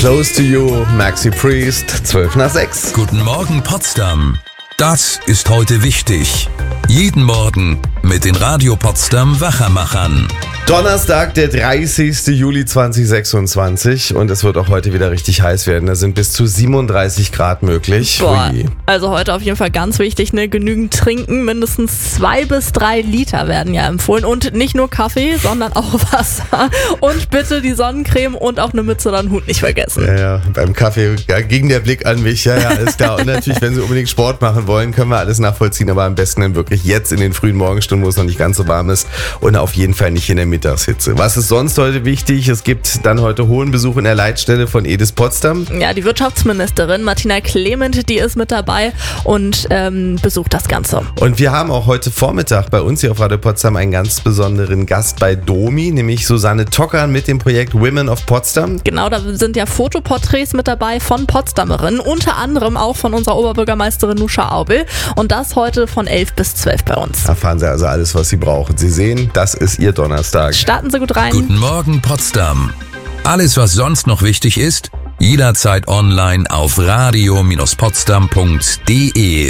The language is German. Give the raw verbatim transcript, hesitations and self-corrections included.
Close to You, Maxi Priest, zwölf nach sechs. Guten Morgen Potsdam. Das ist heute wichtig. Jeden Morgen mit den Radio Potsdam Wachermachern. Donnerstag, der dreißigster Juli zweitausendsechsundzwanzig und es wird auch heute wieder richtig heiß werden. Da sind bis zu siebenunddreißig Grad möglich. Boah, also heute auf jeden Fall ganz wichtig, ne? Genügend trinken, mindestens zwei bis drei Liter werden ja empfohlen und nicht nur Kaffee, sondern auch Wasser und bitte die Sonnencreme und auch eine Mütze oder einen Hut nicht vergessen. Ja, ja, beim Kaffee ja, ging der Blick an mich, ja, ja, alles klar. Und natürlich, wenn Sie unbedingt Sport machen wollen, können wir alles nachvollziehen, aber am besten dann wirklich jetzt in den frühen Morgenstunden, wo es noch nicht ganz so warm ist und auf jeden Fall nicht in der Mittagshitze. Was ist sonst heute wichtig? Es gibt dann heute hohen Besuch in der Leitstelle von Edis Potsdam. Ja, die Wirtschaftsministerin Martina Clement, die ist mit dabei und ähm, besucht das Ganze. Und wir haben auch heute Vormittag bei uns hier auf Radio Potsdam einen ganz besonderen Gast bei Domi, nämlich Susanne Tockern mit dem Projekt Women of Potsdam. Genau, da sind ja Fotoporträts mit dabei von Potsdamerinnen, unter anderem auch von unserer Oberbürgermeisterin Nuscha Aubel und das heute von elf bis zwölf bei uns. Erfahren Sie also alles, was Sie brauchen. Sie sehen, das ist Ihr Donnerstag. Starten Sie gut rein. Guten Morgen Potsdam. Alles, was sonst noch wichtig ist, jederzeit online auf radio Bindestrich potsdam punkt de.